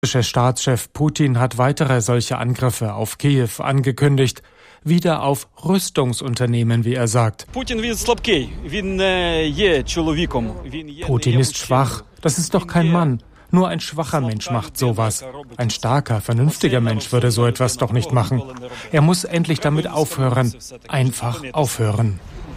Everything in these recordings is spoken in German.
Der Staatschef Putin hat weitere solche Angriffe auf Kiew angekündigt, wieder auf Rüstungsunternehmen, wie er sagt. Putin ist schwach, das ist doch kein Mann. Nur ein schwacher Mensch macht sowas. Ein starker, vernünftiger Mensch würde so etwas doch nicht machen. Er muss endlich damit aufhören. Einfach aufhören.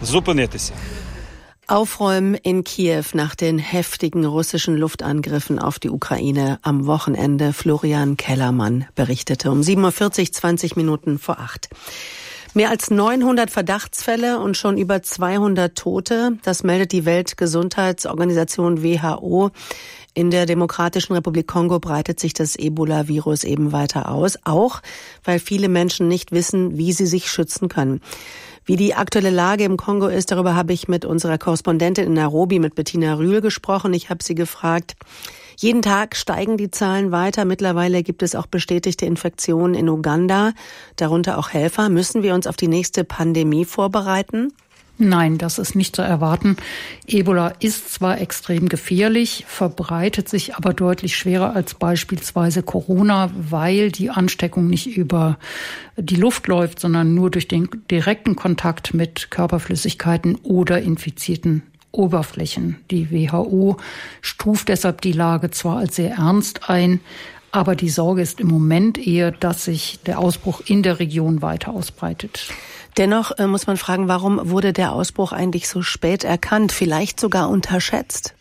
Aufräumen in Kiew nach den heftigen russischen Luftangriffen auf die Ukraine am Wochenende. Florian Kellermann berichtete um 7.40 Uhr, 20 Minuten vor 8. Mehr als 900 Verdachtsfälle und schon über 200 Tote. Das meldet die Weltgesundheitsorganisation WHO. In der Demokratischen Republik Kongo breitet sich das Ebola-Virus eben weiter aus. Auch, weil viele Menschen nicht wissen, wie sie sich schützen können. Wie die aktuelle Lage im Kongo ist, darüber habe ich mit unserer Korrespondentin in Nairobi, mit Bettina Rühl, gesprochen. Ich habe sie gefragt, jeden Tag steigen die Zahlen weiter. Mittlerweile gibt es auch bestätigte Infektionen in Uganda, darunter auch Helfer. Müssen wir uns auf die nächste Pandemie vorbereiten? Nein, das ist nicht zu erwarten. Ebola ist zwar extrem gefährlich, verbreitet sich aber deutlich schwerer als beispielsweise Corona, weil die Ansteckung nicht über die Luft läuft, sondern nur durch den direkten Kontakt mit Körperflüssigkeiten oder infizierten Oberflächen. Die WHO stuft deshalb die Lage zwar als sehr ernst ein, aber die Sorge ist im Moment eher, dass sich der Ausbruch in der Region weiter ausbreitet. Dennoch muss man fragen, warum wurde der Ausbruch eigentlich so spät erkannt, vielleicht sogar unterschätzt?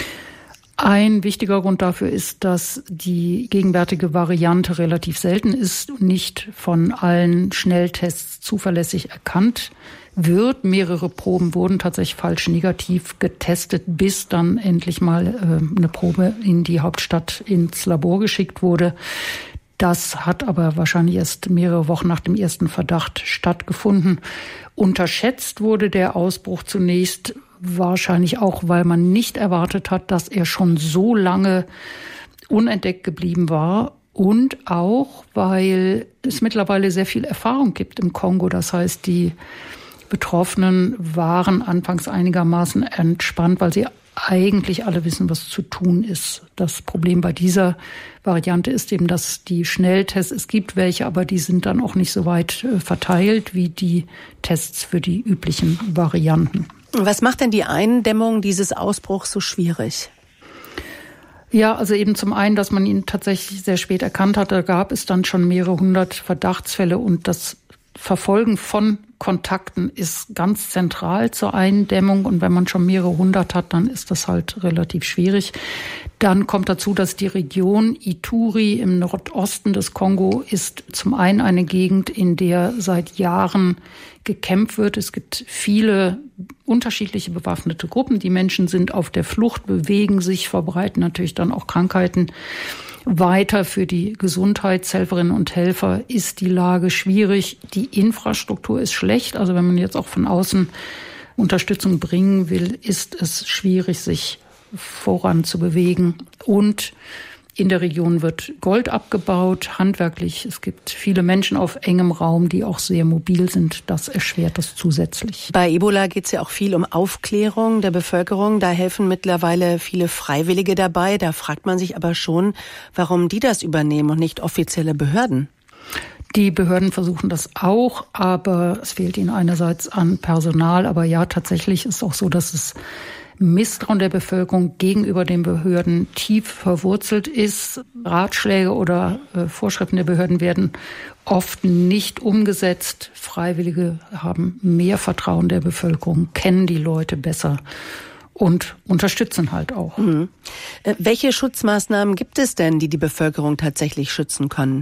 Ein wichtiger Grund dafür ist, dass die gegenwärtige Variante relativ selten ist und nicht von allen Schnelltests zuverlässig erkannt wird. Mehrere Proben wurden tatsächlich falsch negativ getestet, bis dann endlich mal eine Probe in die Hauptstadt ins Labor geschickt wurde. Das hat aber wahrscheinlich erst mehrere Wochen nach dem ersten Verdacht stattgefunden. Unterschätzt wurde der Ausbruch zunächst wahrscheinlich auch, weil man nicht erwartet hat, dass er schon so lange unentdeckt geblieben war. Und auch, weil es mittlerweile sehr viel Erfahrung gibt im Kongo. Das heißt, die Betroffenen waren anfangs einigermaßen entspannt, weil sie eigentlich alle wissen, was zu tun ist. Das Problem bei dieser Variante ist eben, dass die Schnelltests, es gibt welche, aber die sind dann auch nicht so weit verteilt wie die Tests für die üblichen Varianten. Was macht denn die Eindämmung dieses Ausbruchs so schwierig? Ja, also eben zum einen, dass man ihn tatsächlich sehr spät erkannt hat. Da gab es dann schon mehrere hundert Verdachtsfälle und das Verfolgen von Kontakten ist ganz zentral zur Eindämmung. Und wenn man schon mehrere hundert hat, dann ist das halt relativ schwierig. Dann kommt dazu, dass die Region Ituri im Nordosten des Kongo ist zum einen eine Gegend, in der seit Jahren gekämpft wird. Es gibt viele unterschiedliche bewaffnete Gruppen. Die Menschen sind auf der Flucht, bewegen sich, verbreiten natürlich dann auch Krankheiten. Weiter für die Gesundheitshelferinnen und Helfer ist die Lage schwierig. Die Infrastruktur ist schlecht. Also wenn man jetzt auch von außen Unterstützung bringen will, ist es schwierig, sich voranzubewegen. Und in der Region wird Gold abgebaut, handwerklich. Es gibt viele Menschen auf engem Raum, die auch sehr mobil sind. Das erschwert das zusätzlich. Bei Ebola geht es ja auch viel um Aufklärung der Bevölkerung. Da helfen mittlerweile viele Freiwillige dabei. Da fragt man sich aber schon, warum die das übernehmen und nicht offizielle Behörden. Die Behörden versuchen das auch, aber es fehlt ihnen einerseits an Personal. Aber ja, tatsächlich ist auch so, dass es Misstrauen der Bevölkerung gegenüber den Behörden tief verwurzelt ist. Ratschläge oder Vorschriften der Behörden werden oft nicht umgesetzt. Freiwillige haben mehr Vertrauen der Bevölkerung, kennen die Leute besser und unterstützen halt auch. Mhm. Welche Schutzmaßnahmen gibt es denn, die die Bevölkerung tatsächlich schützen können?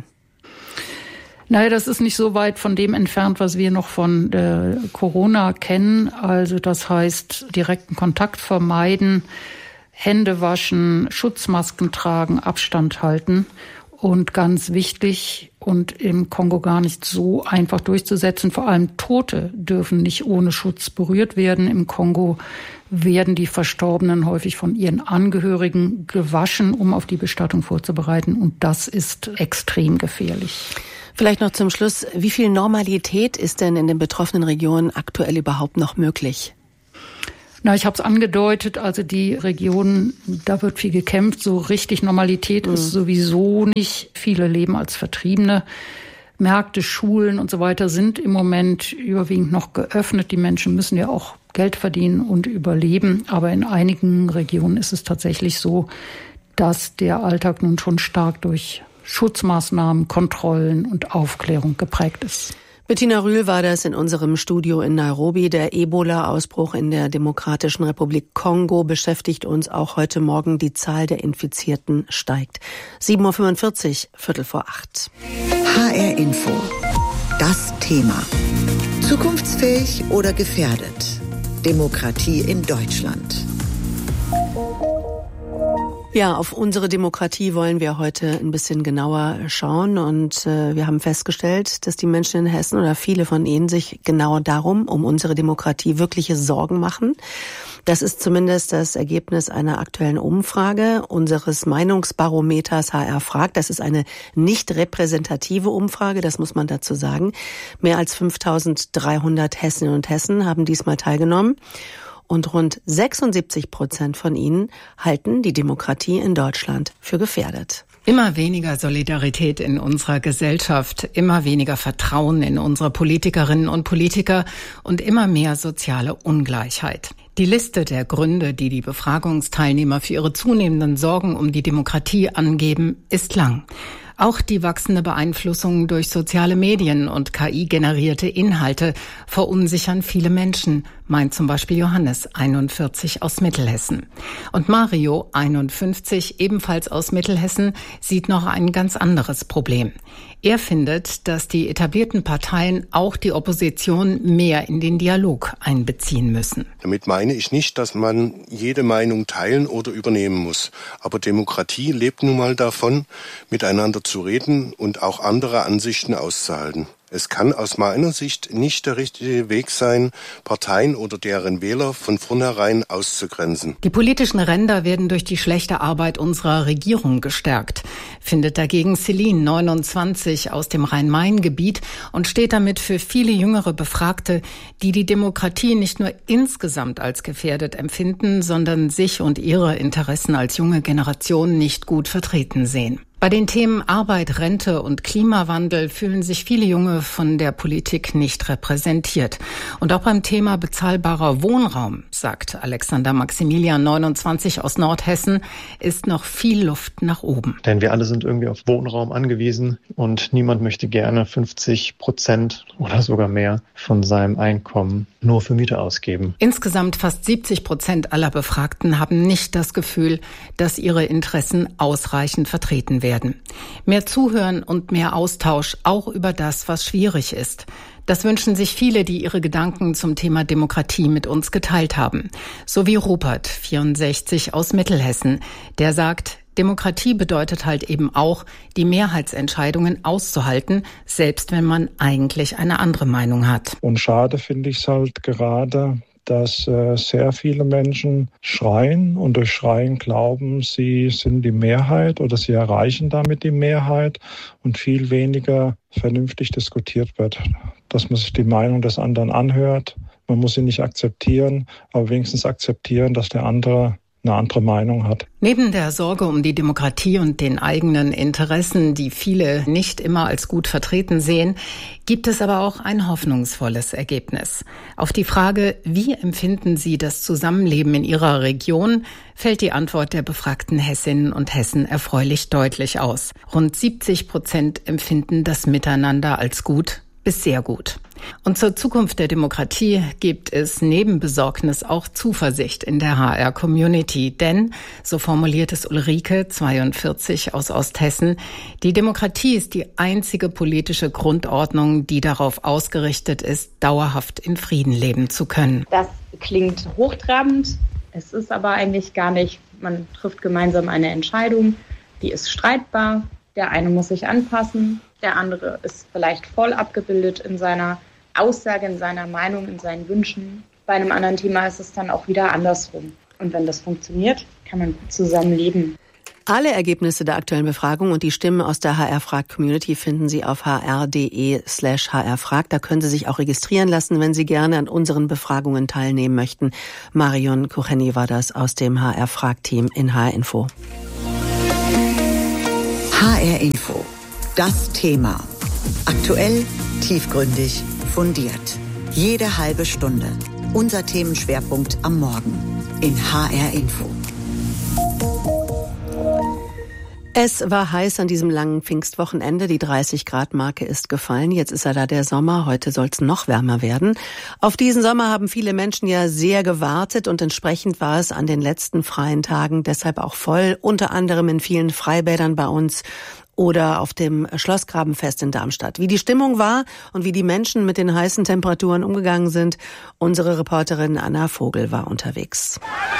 Naja, das ist nicht so weit von dem entfernt, was wir noch von Corona kennen. Also das heißt, direkten Kontakt vermeiden, Hände waschen, Schutzmasken tragen, Abstand halten. Und ganz wichtig und im Kongo gar nicht so einfach durchzusetzen, vor allem Tote dürfen nicht ohne Schutz berührt werden. Im Kongo werden die Verstorbenen häufig von ihren Angehörigen gewaschen, um auf die Bestattung vorzubereiten. Und das ist extrem gefährlich. Vielleicht noch zum Schluss, wie viel Normalität ist denn in den betroffenen Regionen aktuell überhaupt noch möglich? Ich habe es angedeutet, also die Region, da wird viel gekämpft. So richtig Normalität ist sowieso nicht. Viele leben als Vertriebene. Märkte, Schulen und so weiter sind im Moment überwiegend noch geöffnet. Die Menschen müssen ja auch Geld verdienen und überleben. Aber in einigen Regionen ist es tatsächlich so, dass der Alltag nun schon stark durch Schutzmaßnahmen, Kontrollen und Aufklärung geprägt ist. Bettina Rühl war das in unserem Studio in Nairobi. Der Ebola-Ausbruch in der Demokratischen Republik Kongo beschäftigt uns auch heute Morgen. Die Zahl der Infizierten steigt. 7.45 Uhr, 7:45. HR Info. Das Thema. Zukunftsfähig oder gefährdet? Demokratie in Deutschland. Ja, auf unsere Demokratie wollen wir heute ein bisschen genauer schauen und wir haben festgestellt, dass die Menschen in Hessen oder viele von ihnen sich genau darum, um unsere Demokratie, wirkliche Sorgen machen. Das ist zumindest das Ergebnis einer aktuellen Umfrage unseres Meinungsbarometers HR fragt. Das ist eine nicht repräsentative Umfrage, das muss man dazu sagen. Mehr als 5.300 Hessinnen und Hessen haben diesmal teilgenommen. Und rund 76% von ihnen halten die Demokratie in Deutschland für gefährdet. Immer weniger Solidarität in unserer Gesellschaft, immer weniger Vertrauen in unsere Politikerinnen und Politiker und immer mehr soziale Ungleichheit. Die Liste der Gründe, die die Befragungsteilnehmer für ihre zunehmenden Sorgen um die Demokratie angeben, ist lang. Auch die wachsende Beeinflussung durch soziale Medien und KI-generierte Inhalte verunsichern viele Menschen, meint zum Beispiel Johannes, 41 aus Mittelhessen. Und Mario, 51, ebenfalls aus Mittelhessen, sieht noch ein ganz anderes Problem. Er findet, dass die etablierten Parteien auch die Opposition mehr in den Dialog einbeziehen müssen. Damit meine ich nicht, dass man jede Meinung teilen oder übernehmen muss. Aber Demokratie lebt nun mal davon, miteinander zu reden und auch andere Ansichten auszuhalten. Es kann aus meiner Sicht nicht der richtige Weg sein, Parteien oder deren Wähler von vornherein auszugrenzen. Die politischen Ränder werden durch die schlechte Arbeit unserer Regierung gestärkt, findet dagegen Celine, 29, aus dem Rhein-Main-Gebiet und steht damit für viele jüngere Befragte, die die Demokratie nicht nur insgesamt als gefährdet empfinden, sondern sich und ihre Interessen als junge Generation nicht gut vertreten sehen. Bei den Themen Arbeit, Rente und Klimawandel fühlen sich viele Junge von der Politik nicht repräsentiert. Und auch beim Thema bezahlbarer Wohnraum, sagt Alexander Maximilian, 29 aus Nordhessen, ist noch viel Luft nach oben. Denn wir alle sind irgendwie auf Wohnraum angewiesen und niemand möchte gerne 50% oder sogar mehr von seinem Einkommen nur für Miete ausgeben. Insgesamt fast 70% aller Befragten haben nicht das Gefühl, dass ihre Interessen ausreichend vertreten werden. Mehr Zuhören und mehr Austausch, auch über das, was schwierig ist. Das wünschen sich viele, die ihre Gedanken zum Thema Demokratie mit uns geteilt haben. So wie Rupert, 64 aus Mittelhessen, der sagt, Demokratie bedeutet halt eben auch, die Mehrheitsentscheidungen auszuhalten, selbst wenn man eigentlich eine andere Meinung hat. Und schade finde ich es halt gerade, dass sehr viele Menschen schreien und durch Schreien glauben, sie sind die Mehrheit oder sie erreichen damit die Mehrheit und viel weniger vernünftig diskutiert wird. Dass man sich die Meinung des anderen anhört, man muss sie nicht akzeptieren, aber wenigstens akzeptieren, dass der andere eine andere Meinung hat. Neben der Sorge um die Demokratie und den eigenen Interessen, die viele nicht immer als gut vertreten sehen, gibt es aber auch ein hoffnungsvolles Ergebnis. Auf die Frage, wie empfinden Sie das Zusammenleben in Ihrer Region, fällt die Antwort der befragten Hessinnen und Hessen erfreulich deutlich aus. Rund 70% empfinden das Miteinander als gut bis sehr gut. Und zur Zukunft der Demokratie gibt es neben Besorgnis auch Zuversicht in der HR-Community. Denn, so formuliert es Ulrike, 42 aus Osthessen, die Demokratie ist die einzige politische Grundordnung, die darauf ausgerichtet ist, dauerhaft in Frieden leben zu können. Das klingt hochtrabend. Es ist aber eigentlich gar nicht. Man trifft gemeinsam eine Entscheidung, die ist streitbar. Der eine muss sich anpassen, der andere ist vielleicht voll abgebildet in seiner Aussage, in seiner Meinung, in seinen Wünschen. Bei einem anderen Thema ist es dann auch wieder andersrum. Und wenn das funktioniert, kann man gut zusammen leben. Alle Ergebnisse der aktuellen Befragung und die Stimmen aus der HR-Frag-Community finden Sie auf hr.de/hrfrag. Da können Sie sich auch registrieren lassen, wenn Sie gerne an unseren Befragungen teilnehmen möchten. Marion Kucheni war das aus dem HR-Frag-Team in HR Info. HR Info. Das Thema. Aktuell, tiefgründig, fundiert. Jede halbe Stunde. Unser Themenschwerpunkt am Morgen in HR Info. Es war heiß an diesem langen Pfingstwochenende. Die 30-Grad-Marke ist gefallen. Jetzt ist da der Sommer. Heute soll es noch wärmer werden. Auf diesen Sommer haben viele Menschen ja sehr gewartet und entsprechend war es an den letzten freien Tagen deshalb auch voll. Unter anderem in vielen Freibädern bei uns oder auf dem Schlossgrabenfest in Darmstadt. Wie die Stimmung war und wie die Menschen mit den heißen Temperaturen umgegangen sind, unsere Reporterin Anna Vogel war unterwegs.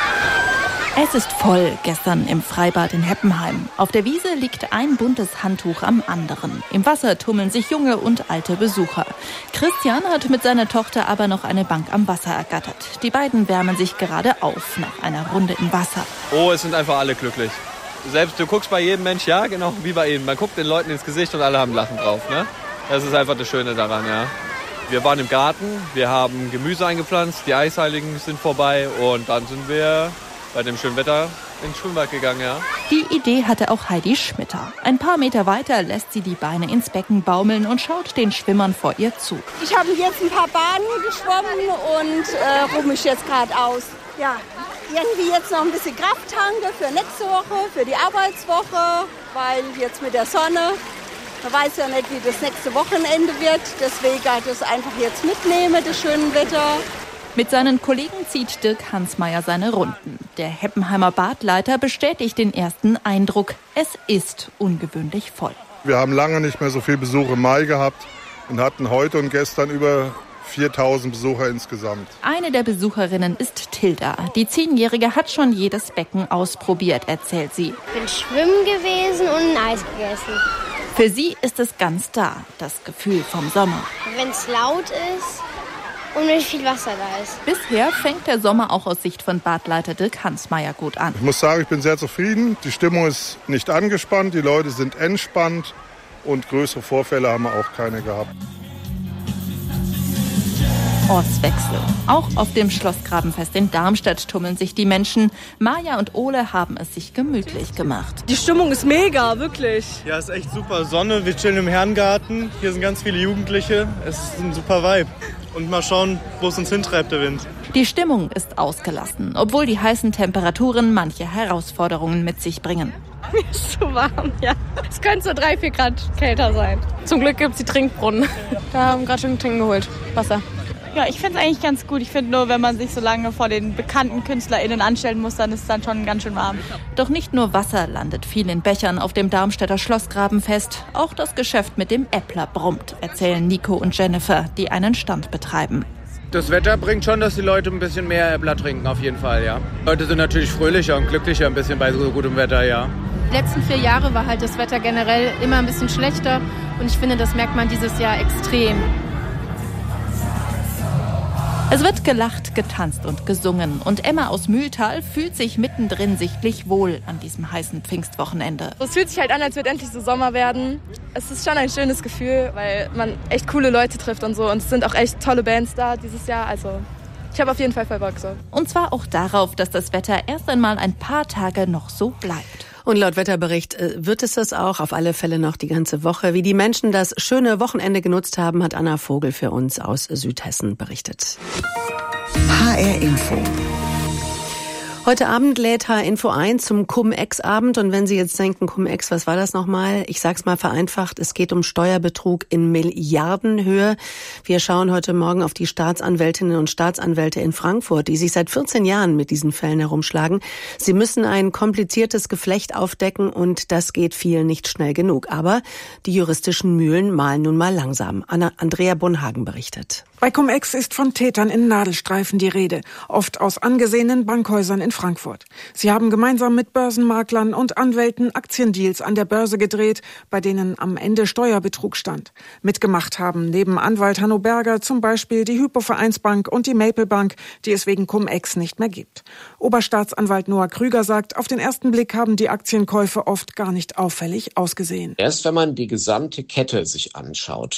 Es ist voll gestern im Freibad in Heppenheim. Auf der Wiese liegt ein buntes Handtuch am anderen. Im Wasser tummeln sich junge und alte Besucher. Christian hat mit seiner Tochter aber noch eine Bank am Wasser ergattert. Die beiden wärmen sich gerade auf nach einer Runde im Wasser. Oh, es sind einfach alle glücklich. Selbst du guckst bei jedem Mensch, ja, genau wie bei ihnen. Man guckt den Leuten ins Gesicht und alle haben Lachen drauf, ne? Das ist einfach das Schöne daran, ja. Wir waren im Garten, wir haben Gemüse eingepflanzt, die Eisheiligen sind vorbei und dann sind wir bei dem schönen Wetter ins Schwimmbad gegangen, ja. Die Idee hatte auch Heidi Schmitter. Ein paar Meter weiter lässt sie die Beine ins Becken baumeln und schaut den Schwimmern vor ihr zu. Ich habe jetzt ein paar Bahnen geschwommen und ruhe mich jetzt gerade aus. Ja, irgendwie jetzt noch ein bisschen Kraft tanke für nächste Woche, für die Arbeitswoche, weil jetzt mit der Sonne, man weiß ja nicht, wie das nächste Wochenende wird. Deswegen das einfach jetzt mitnehmen, das schöne Wetter. Mit seinen Kollegen zieht Dirk Hansmeier seine Runden. Der Heppenheimer Badleiter bestätigt den ersten Eindruck. Es ist ungewöhnlich voll. Wir haben lange nicht mehr so viel Besuch im Mai gehabt und hatten heute und gestern über 4.000 Besucher insgesamt. Eine der Besucherinnen ist Tilda. Die 10-Jährige hat schon jedes Becken ausprobiert, erzählt sie. Ich bin schwimmen gewesen und ein Eis gegessen. Für sie ist es ganz da, das Gefühl vom Sommer. Wenn es laut ist und wenn viel Wasser da ist. Bisher fängt der Sommer auch aus Sicht von Badleiter Dirk Hansmeier gut an. Ich muss sagen, ich bin sehr zufrieden. Die Stimmung ist nicht angespannt, die Leute sind entspannt und größere Vorfälle haben wir auch keine gehabt. Ortswechsel. Auch auf dem Schlossgrabenfest in Darmstadt tummeln sich die Menschen. Maja und Ole haben es sich gemütlich gemacht. Die Stimmung ist mega, wirklich. Ja, ist echt super. Sonne, wir chillen im Herrengarten. Hier sind ganz viele Jugendliche. Es ist ein super Vibe. Und mal schauen, wo es uns hintreibt, der Wind. Die Stimmung ist ausgelassen, obwohl die heißen Temperaturen manche Herausforderungen mit sich bringen. Mir ist zu warm, ja. Es könnte so 3-4 Grad kälter sein. Zum Glück gibt es die Trinkbrunnen. Da haben wir gerade schon Trinken geholt. Wasser. Ja, ich finde es eigentlich ganz gut. Ich finde nur, wenn man sich so lange vor den bekannten KünstlerInnen anstellen muss, dann ist es dann schon ganz schön warm. Doch nicht nur Wasser landet viel in Bechern auf dem Darmstädter Schlossgrabenfest. Auch das Geschäft mit dem Äppler brummt, erzählen Nico und Jennifer, die einen Stand betreiben. Das Wetter bringt schon, dass die Leute ein bisschen mehr Äppler trinken, auf jeden Fall, ja. Leute sind natürlich fröhlicher und glücklicher ein bisschen bei so gutem Wetter, ja. Die letzten 4 Jahre war halt das Wetter generell immer ein bisschen schlechter und ich finde, das merkt man dieses Jahr extrem. Es wird gelacht, getanzt und gesungen. Und Emma aus Mühltal fühlt sich mittendrin sichtlich wohl an diesem heißen Pfingstwochenende. Es fühlt sich halt an, als würde endlich so Sommer werden. Es ist schon ein schönes Gefühl, weil man echt coole Leute trifft und so. Und es sind auch echt tolle Bands da dieses Jahr. Also ich habe auf jeden Fall voll Bock so. Und zwar auch darauf, dass das Wetter erst einmal ein paar Tage noch so bleibt. Und laut Wetterbericht wird es das auch, auf alle Fälle noch die ganze Woche. Wie die Menschen das schöne Wochenende genutzt haben, hat Anna Vogel für uns aus Südhessen berichtet. HR Info. Heute Abend lädt HR Info ein zum Cum-Ex-Abend. Und wenn Sie jetzt denken, Cum-Ex, was war das nochmal? Ich sag's mal vereinfacht, es geht um Steuerbetrug in Milliardenhöhe. Wir schauen heute Morgen auf die Staatsanwältinnen und Staatsanwälte in Frankfurt, die sich seit 14 Jahren mit diesen Fällen herumschlagen. Sie müssen ein kompliziertes Geflecht aufdecken und das geht vielen nicht schnell genug. Aber die juristischen Mühlen mahlen nun mal langsam. Andrea Bonhagen berichtet. Bei Cum-Ex ist von Tätern in Nadelstreifen die Rede, oft aus angesehenen Bankhäusern in Frankfurt. Sie haben gemeinsam mit Börsenmaklern und Anwälten Aktiendeals an der Börse gedreht, bei denen am Ende Steuerbetrug stand. Mitgemacht haben neben Anwalt Hanno Berger zum Beispiel die Hypo-Vereinsbank und die Maple Bank, die es wegen Cum-Ex nicht mehr gibt. Oberstaatsanwalt Noah Krüger sagt, auf den ersten Blick haben die Aktienkäufe oft gar nicht auffällig ausgesehen. Erst wenn man die gesamte Kette sich anschaut,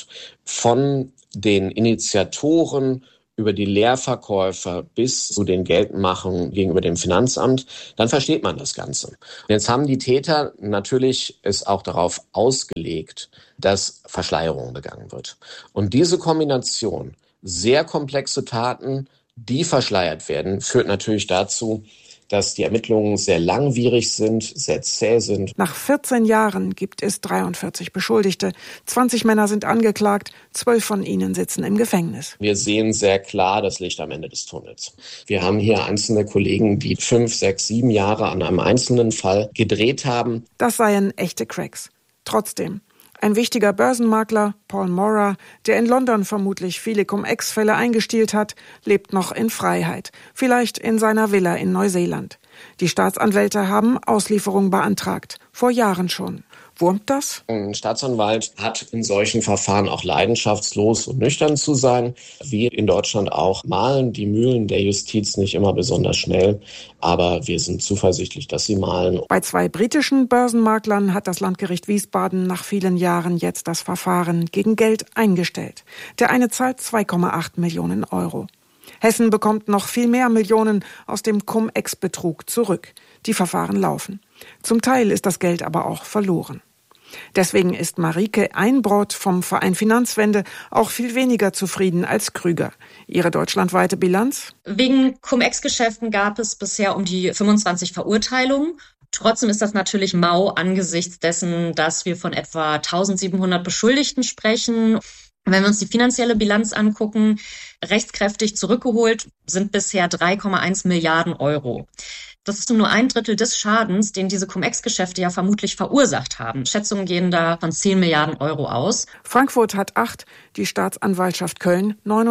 von den Initiatoren über die Leerverkäufer bis zu den Geldmachungen gegenüber dem Finanzamt, dann versteht man das Ganze. Jetzt haben die Täter natürlich es auch darauf ausgelegt, dass Verschleierung begangen wird. Und diese Kombination, sehr komplexe Taten, die verschleiert werden, führt natürlich dazu, dass die Ermittlungen sehr langwierig sind, sehr zäh sind. Nach 14 Jahren gibt es 43 Beschuldigte. 20 Männer sind angeklagt, 12 von ihnen sitzen im Gefängnis. Wir sehen sehr klar das Licht am Ende des Tunnels. Wir haben hier einzelne Kollegen, die 5, 6, 7 Jahre an einem einzelnen Fall gedreht haben. Das seien echte Cracks. Trotzdem. Ein wichtiger Börsenmakler, Paul Mora, der in London vermutlich viele Cum-Ex-Fälle eingestielt hat, lebt noch in Freiheit, vielleicht in seiner Villa in Neuseeland. Die Staatsanwälte haben Auslieferung beantragt, vor Jahren schon. Wurmt das? Ein Staatsanwalt hat in solchen Verfahren auch leidenschaftslos und nüchtern zu sein. Wir in Deutschland auch mahlen die Mühlen der Justiz nicht immer besonders schnell, aber wir sind zuversichtlich, dass sie mahlen. Bei 2 britischen Börsenmaklern hat das Landgericht Wiesbaden nach vielen Jahren jetzt das Verfahren gegen Geld eingestellt. Der eine zahlt 2,8 Millionen Euro. Hessen bekommt noch viel mehr Millionen aus dem Cum-Ex-Betrug zurück. Die Verfahren laufen. Zum Teil ist das Geld aber auch verloren. Deswegen ist Marike Einbrot vom Verein Finanzwende auch viel weniger zufrieden als Krüger. Ihre deutschlandweite Bilanz? Wegen Cum-Ex-Geschäften gab es bisher um die 25 Verurteilungen. Trotzdem ist das natürlich mau angesichts dessen, dass wir von etwa 1700 Beschuldigten sprechen. Wenn wir uns die finanzielle Bilanz angucken, rechtskräftig zurückgeholt sind bisher 3,1 Milliarden Euro. Das ist nur 1/3 des Schadens, den diese Cum-Ex-Geschäfte ja vermutlich verursacht haben. Schätzungen gehen da von 10 Milliarden Euro aus. Frankfurt hat 8, die Staatsanwaltschaft Köln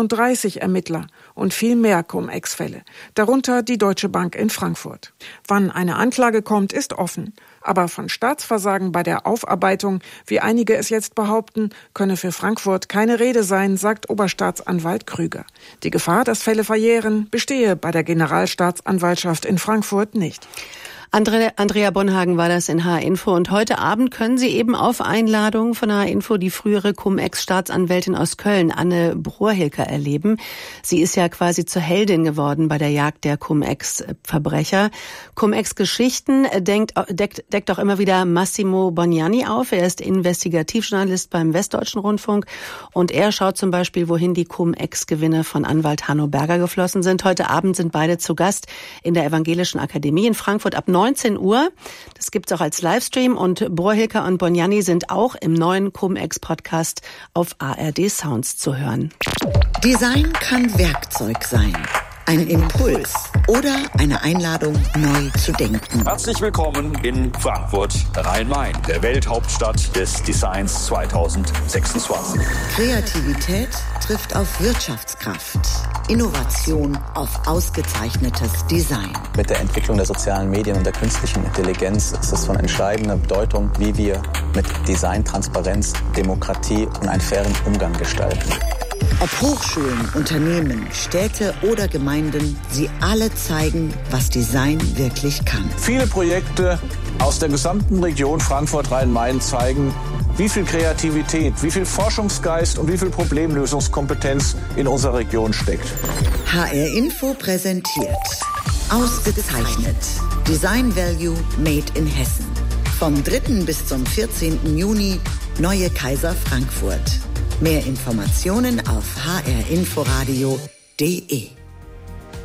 39 Ermittler und viel mehr Cum-Ex-Fälle, darunter die Deutsche Bank in Frankfurt. Wann eine Anklage kommt, ist offen. Aber von Staatsversagen bei der Aufarbeitung, wie einige es jetzt behaupten, könne für Frankfurt keine Rede sein, sagt Oberstaatsanwalt Krüger. Die Gefahr, dass Fälle verjähren, bestehe bei der Generalstaatsanwaltschaft in Frankfurt nicht. Andrea Bonhagen war das in HR-Info. Und heute Abend können Sie eben auf Einladung von HR-Info die frühere Cum-Ex-Staatsanwältin aus Köln, Anne Brohrhilker, erleben. Sie ist ja quasi zur Heldin geworden bei der Jagd der Cum-Ex-Verbrecher. Cum-Ex-Geschichten deckt auch immer wieder Massimo Bognani auf. Er ist Investigativjournalist beim Westdeutschen Rundfunk. Und er schaut zum Beispiel, wohin die Cum-Ex-Gewinne von Anwalt Hanno Berger geflossen sind. Heute Abend sind beide zu Gast in der Evangelischen Akademie in Frankfurt ab 19 Uhr. Das gibt's auch als Livestream und Brohrhilker und Bognani sind auch im neuen Cum-Ex-Podcast auf ARD Sounds zu hören. Design kann Werkzeug sein. Ein Impuls oder eine Einladung, neu zu denken. Herzlich willkommen in Frankfurt, Rhein-Main, der Welthauptstadt des Designs 2026. Kreativität trifft auf Wirtschaftskraft. Innovation auf ausgezeichnetes Design. Mit der Entwicklung der sozialen Medien und der künstlichen Intelligenz ist es von entscheidender Bedeutung, wie wir mit Design, Transparenz, Demokratie und einen fairen Umgang gestalten. Ob Hochschulen, Unternehmen, Städte oder Gemeinden, sie alle zeigen, was Design wirklich kann. Viele Projekte aus der gesamten Region Frankfurt-Rhein-Main zeigen, wie viel Kreativität, wie viel Forschungsgeist und wie viel Problemlösungskompetenz in unserer Region steckt. HR-Info präsentiert Ausgezeichnet. Design Value Made in Hessen. Vom 3. bis zum 14. Juni Neue Kaiser Frankfurt. Mehr Informationen auf hrinforadio.de.